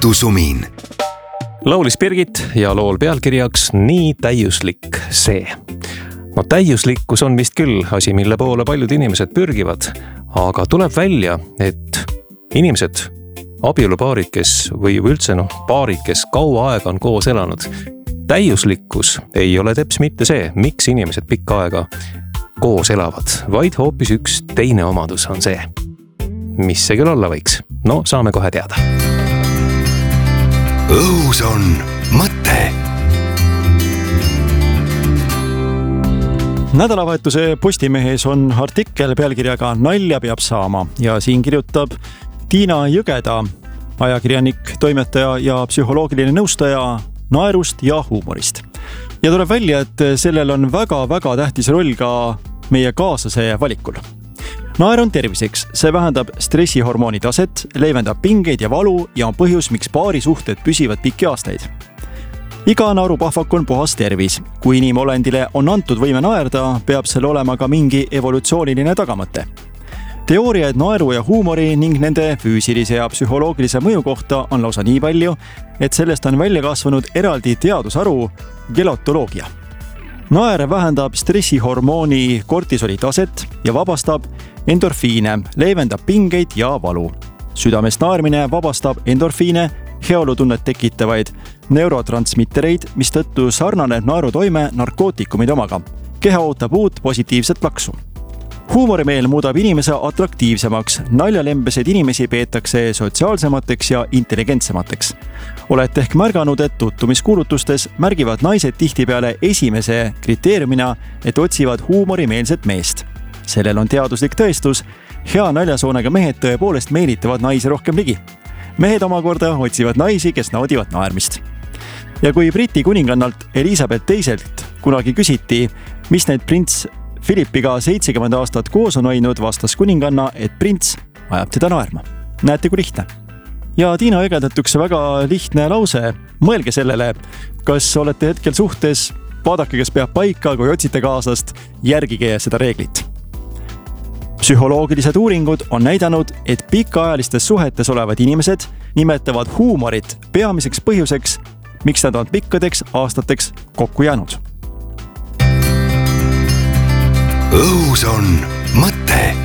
Õhtusumin. Laulis Birgit ja lool pealkirjaks Nii täiuslik see. No täiuslikkus on vist küll asi, mille poole paljud inimesed pürgivad, aga tuleb välja, et inimesed, abielupaarid, kes või üldse paarid, kes kaua aega on koos elanud, täiuslikkus ei ole teps mitte see, miks inimesed pikka aega koos elavad, vaid hoopis üks teine omadus on see. Mis see küll olla võiks? No saame kohe teada. Õhus on mõte. Nädalavahetuse Postimehes on artikkel pealkirjaga Nalja peab saama ja siin kirjutab Tiina Jõgeda, ajakirjanik, toimetaja ja psühholoogiline nõustaja naerust ja huumorist. Ja tuleb välja, et sellel on väga-väga tähtis roll ka meie kaaslase valikul. Naer on terviseks, see vähendab stressihormooni taset, leevendab pingeid ja valu ja on põhjus, miks paari suhted püsivad pikki aastaid. Iga naerupahvak on puhas tervis. Kui inimolendile on antud võime naerda, peab seal olema ka mingi evolutsiooniline tagamõte. Teooriaid naeru ja huumori ning nende füüsilise ja psühholoogilise mõju kohta on lausa nii palju, et sellest on välja kasvanud eraldi teadusharu gelotoloogia. Naer vähendab stressihormooni kortisoli taset ja vabastab endorfiine, leevendab pingeid ja valu. Südamest naermine vabastab endorfiine, heaolutunnet tekitavaid neurotransmittereid, mistõttu sarnaneb naerutoime narkootikumide omaga. Keha ootab uut positiivset laksu. Huumorimeel muudab inimese atraktiivsemaks. Naljalembesed inimesi peetakse sotsiaalsemateks ja intelligentsemateks. Olete ehk märganud, et tuttumiskuulutustes märgivad naised tihtipeale esimese kriteeriumina, et otsivad huumorimeelset meest. Sellel on teaduslik tõestus. Hea naljasoonega mehed tõepoolest meelitavad naisi rohkem ligi. Mehed omakorda otsivad naisi, kes naudivad naermist. Ja kui Briti kuningannalt Elisabeth teiselt kunagi küsiti, mis need prints Philippiga 70 aastat koos on hoidnud, vastas kuninganna, et prints ajab teda naerma. Näete, kui lihtne. Ja Tiina Jõgedalt üks väga lihtne lause. Mõelge sellele, kas olete hetkel suhtes, vaadake, kes peab paika, kui otsite kaaslast, järgige seda reeglit. Psühholoogilised uuringud on näidanud, et pikaajalistes suhetes olevad inimesed nimetavad huumorit peamiseks põhjuseks, miks nad on pikkadeks aastateks kokku jäänud. Õhus on mõte.